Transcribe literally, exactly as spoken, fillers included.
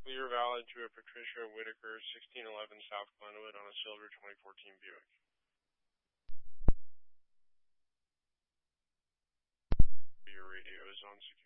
clear valid to a Patricia Whitaker, sixteen eleven South Glenwood on a silver twenty fourteen Buick. Your radio is on